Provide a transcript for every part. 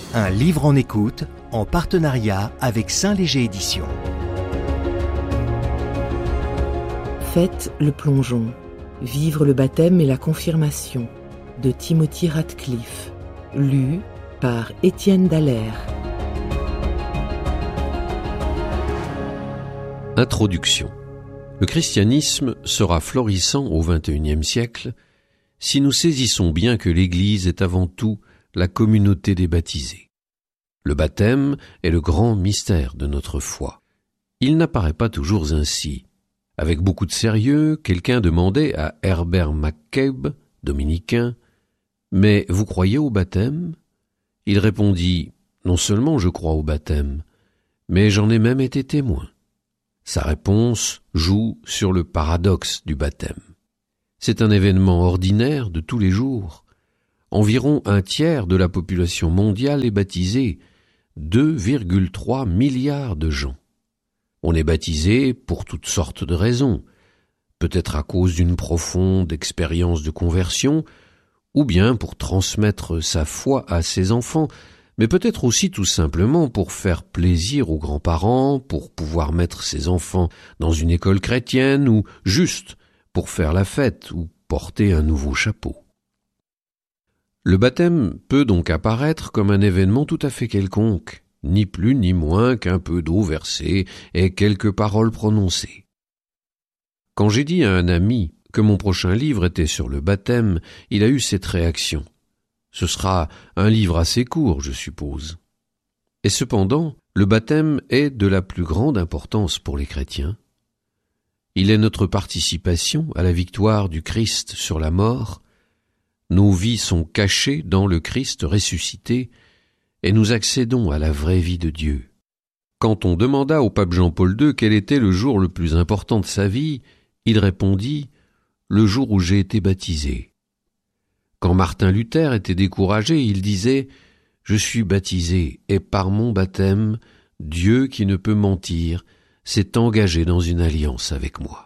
Un livre en écoute, en partenariat avec Saint-Léger Éditions. Faites le plongeon. Vivre le baptême et la confirmation de Timothy Ratcliffe. Lu par Étienne Dallaire. Introduction. Le christianisme sera florissant au XXIe siècle si nous saisissons bien que l'Église est avant tout la communauté des baptisés. Le baptême est le grand mystère de notre foi. Il n'apparaît pas toujours ainsi. Avec beaucoup de sérieux, quelqu'un demandait à Herbert McCabe, dominicain, « Mais vous croyez au baptême ?» Il répondit « Non seulement je crois au baptême, mais j'en ai même été témoin. » Sa réponse joue sur le paradoxe du baptême. C'est un événement ordinaire de tous les jours. Environ un tiers de la population mondiale est baptisée, 2,3 milliards de gens. On est baptisé pour toutes sortes de raisons, peut-être à cause d'une profonde expérience de conversion, ou bien pour transmettre sa foi à ses enfants, mais peut-être aussi tout simplement pour faire plaisir aux grands-parents, pour pouvoir mettre ses enfants dans une école chrétienne, ou juste pour faire la fête ou porter un nouveau chapeau. Le baptême peut donc apparaître comme un événement tout à fait quelconque, ni plus ni moins qu'un peu d'eau versée et quelques paroles prononcées. Quand j'ai dit à un ami que mon prochain livre était sur le baptême, il a eu cette réaction. Ce sera un livre assez court, je suppose. Et cependant, le baptême est de la plus grande importance pour les chrétiens. Il est notre participation à la victoire du Christ sur la mort. Nos vies sont cachées dans le Christ ressuscité et nous accédons à la vraie vie de Dieu. Quand on demanda au pape Jean-Paul II quel était le jour le plus important de sa vie, il répondit « Le jour où j'ai été baptisé ». Quand Martin Luther était découragé, il disait « Je suis baptisé et par mon baptême, Dieu qui ne peut mentir s'est engagé dans une alliance avec moi. »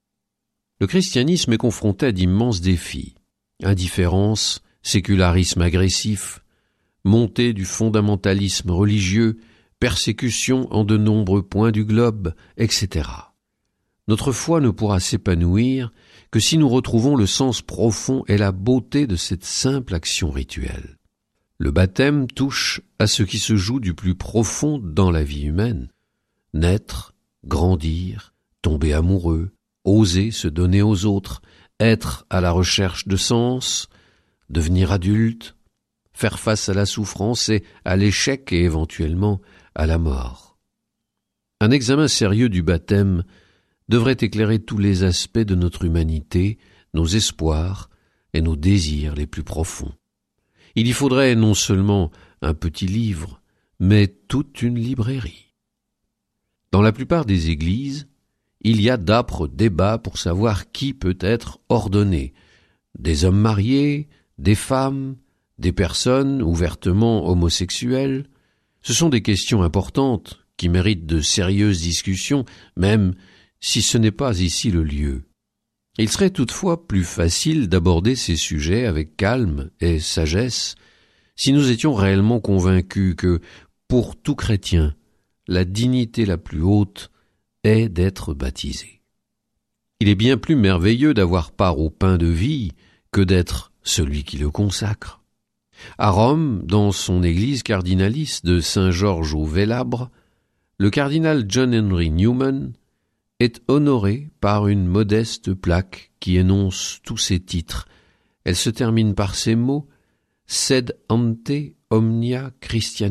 Le christianisme est confronté à d'immenses défis. Indifférence, sécularisme agressif, montée du fondamentalisme religieux, persécution en de nombreux points du globe, etc. Notre foi ne pourra s'épanouir que si nous retrouvons le sens profond et la beauté de cette simple action rituelle. Le baptême touche à ce qui se joue du plus profond dans la vie humaine. Naître, grandir, tomber amoureux, oser se donner aux autres, être à la recherche de sens, devenir adulte, faire face à la souffrance et à l'échec et éventuellement à la mort. Un examen sérieux du baptême devrait éclairer tous les aspects de notre humanité, nos espoirs et nos désirs les plus profonds. Il y faudrait non seulement un petit livre, mais toute une librairie. Dans la plupart des églises, il y a d'âpres débats pour savoir qui peut être ordonné. Des hommes mariés, des femmes, des personnes ouvertement homosexuelles. Ce sont des questions importantes qui méritent de sérieuses discussions, même si ce n'est pas ici le lieu. Il serait toutefois plus facile d'aborder ces sujets avec calme et sagesse si nous étions réellement convaincus que, pour tout chrétien, la dignité la plus haute est d'être baptisé. Il est bien plus merveilleux d'avoir part au pain de vie que d'être celui qui le consacre. À Rome, dans son église cardinalice de Saint-Georges au Vélabre, le cardinal John Henry Newman est honoré par une modeste plaque qui énonce tous ses titres. Elle se termine par ces mots « Sed ante omnia Christianus »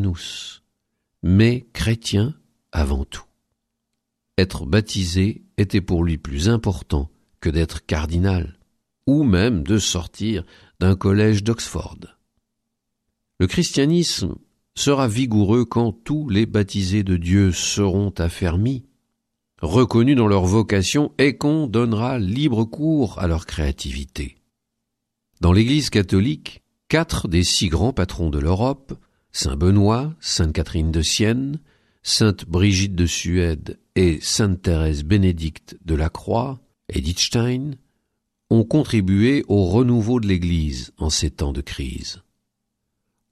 mais chrétien avant tout. Être baptisé était pour lui plus important que d'être cardinal, ou même de sortir d'un collège d'Oxford. Le christianisme sera vigoureux quand tous les baptisés de Dieu seront affermis, reconnus dans leur vocation et qu'on donnera libre cours à leur créativité. Dans l'Église catholique, 4 des 6 grands patrons de l'Europe, Saint Benoît, Sainte Catherine de Sienne, Sainte Brigitte de Suède et Sainte Thérèse Bénédicte de la Croix, Edith Stein, ont contribué au renouveau de l'Église en ces temps de crise.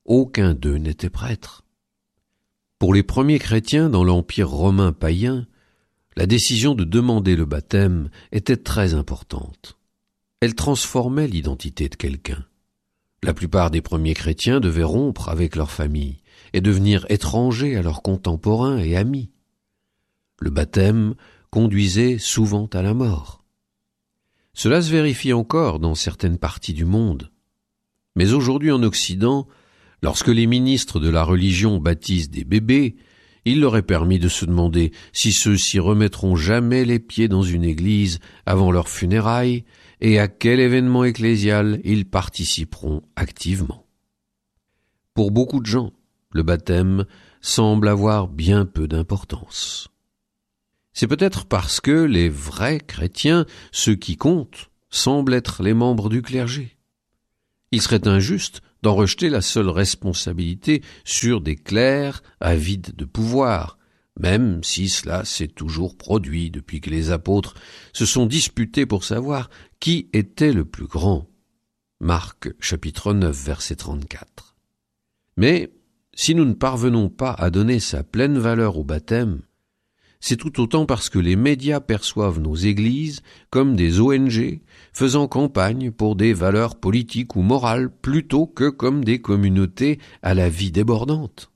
aucun d'eux n'était prêtre. Pour les premiers chrétiens dans l'Empire romain païen, la décision de demander le baptême était très importante. Elle transformait l'identité de quelqu'un. La plupart des premiers chrétiens devaient rompre avec leur famille et devenir étrangers à leurs contemporains et amis. Le baptême conduisait souvent à la mort. Cela se vérifie encore dans certaines parties du monde. Mais aujourd'hui en Occident, lorsque les ministres de la religion baptisent des bébés, il leur est permis de se demander si ceux-ci remettront jamais les pieds dans une église avant leurs funérailles et à quel événement ecclésial ils participeront activement. Pour beaucoup de gens, le baptême semble avoir bien peu d'importance. C'est peut-être parce que les vrais chrétiens, ceux qui comptent, semblent être les membres du clergé. Il serait injuste d'en rejeter la seule responsabilité sur des clercs avides de pouvoir, même si cela s'est toujours produit depuis que les apôtres se sont disputés pour savoir qui était le plus grand. Marc, chapitre 9, verset 34. Mais, si nous ne parvenons pas à donner sa pleine valeur au baptême, c'est tout autant parce que les médias perçoivent nos églises comme des ONG faisant campagne pour des valeurs politiques ou morales plutôt que comme des communautés à la vie débordante.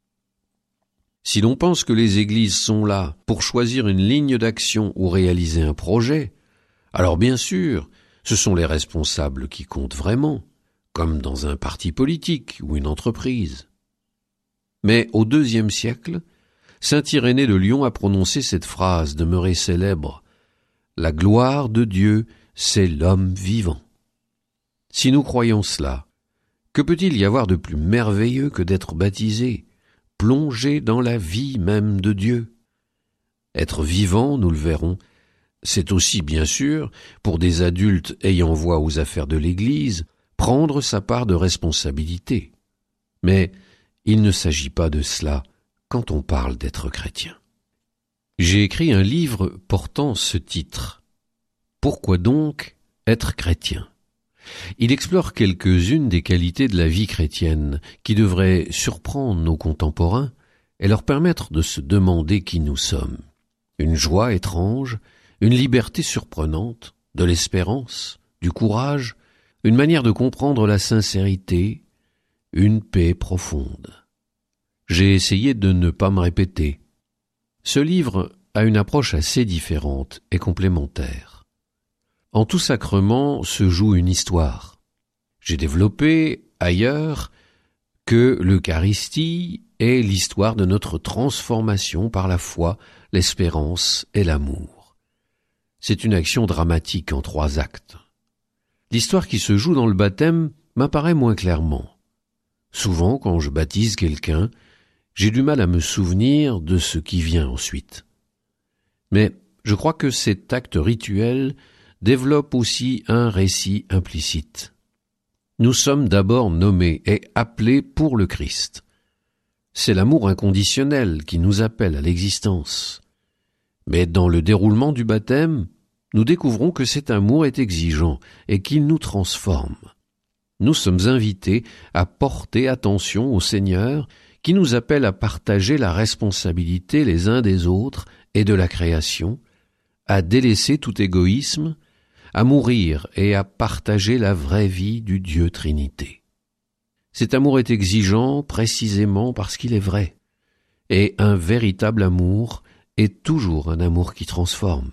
Si l'on pense que les églises sont là pour choisir une ligne d'action ou réaliser un projet, alors bien sûr, ce sont les responsables qui comptent vraiment, comme dans un parti politique ou une entreprise. Mais au IIe siècle, Saint Irénée de Lyon a prononcé cette phrase demeurée célèbre « La gloire de Dieu, c'est l'homme vivant ». Si nous croyons cela, que peut-il y avoir de plus merveilleux que d'être baptisé, plongé dans la vie même de Dieu ? Être vivant, nous le verrons, c'est aussi bien sûr, pour des adultes ayant voix aux affaires de l'Église, prendre sa part de responsabilité. Mais il ne s'agit pas de cela quand on parle d'être chrétien. J'ai écrit un livre portant ce titre. Pourquoi donc être chrétien ? Il explore quelques-unes des qualités de la vie chrétienne qui devraient surprendre nos contemporains et leur permettre de se demander qui nous sommes. Une joie étrange, une liberté surprenante, de l'espérance, du courage, une manière de comprendre la sincérité, une paix profonde. J'ai essayé de ne pas me répéter. Ce livre a une approche assez différente et complémentaire. En tout sacrement se joue une histoire. J'ai développé, ailleurs, que l'Eucharistie est l'histoire de notre transformation par la foi, l'espérance et l'amour. C'est une action dramatique en 3 actes. L'histoire qui se joue dans le baptême m'apparaît moins clairement. Souvent, quand je baptise quelqu'un, j'ai du mal à me souvenir de ce qui vient ensuite. Mais je crois que cet acte rituel développe aussi un récit implicite. Nous sommes d'abord nommés et appelés pour le Christ. C'est l'amour inconditionnel qui nous appelle à l'existence. Mais dans le déroulement du baptême, nous découvrons que cet amour est exigeant et qu'il nous transforme. Nous sommes invités à porter attention au Seigneur qui nous appelle à partager la responsabilité les uns des autres et de la création, à délaisser tout égoïsme, à mourir et à partager la vraie vie du Dieu Trinité. Cet amour est exigeant précisément parce qu'il est vrai, et un véritable amour est toujours un amour qui transforme.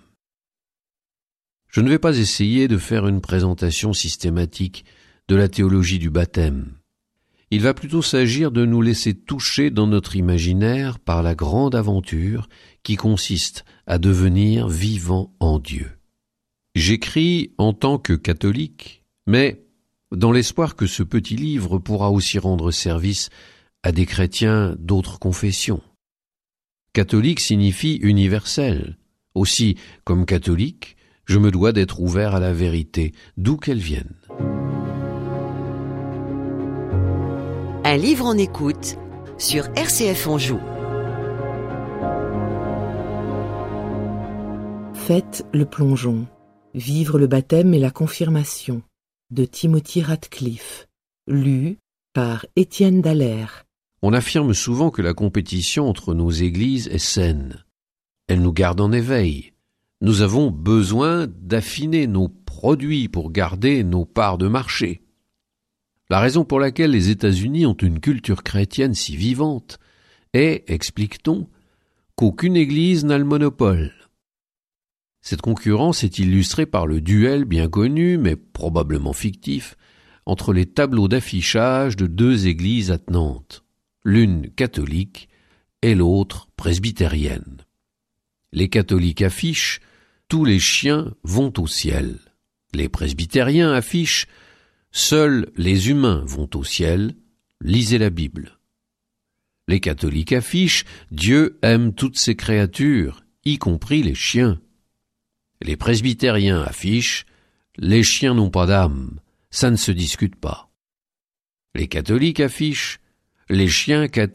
Je ne vais pas essayer de faire une présentation systématique de la théologie du baptême. Il va plutôt s'agir de nous laisser toucher dans notre imaginaire par la grande aventure qui consiste à devenir vivant en Dieu. J'écris en tant que catholique, mais dans l'espoir que ce petit livre pourra aussi rendre service à des chrétiens d'autres confessions. Catholique signifie universel. Aussi, comme catholique, je me dois d'être ouvert à la vérité, d'où qu'elle vienne. Un livre en écoute sur RCF Anjou. Faites le plongeon. Vivre le baptême et la confirmation de Timothy Ratcliffe. Lu par Étienne Dallaire. On affirme souvent que la compétition entre nos églises est saine. Elle nous garde en éveil. Nous avons besoin d'affiner nos produits pour garder nos parts de marché. La raison pour laquelle les États-Unis ont une culture chrétienne si vivante est, explique-t-on, qu'aucune église n'a le monopole. Cette concurrence est illustrée par le duel bien connu, mais probablement fictif, entre les tableaux d'affichage de deux églises attenantes, l'une catholique et l'autre presbytérienne. Les catholiques affichent « Tous les chiens vont au ciel ». Les presbytériens affichent « Seuls les humains vont au ciel, lisez la Bible ». Les catholiques affichent « Dieu aime toutes ses créatures, y compris les chiens ». Les presbytériens affichent « Les chiens n'ont pas d'âme, ça ne se discute pas ». Les catholiques affichent « Les chiens catholiques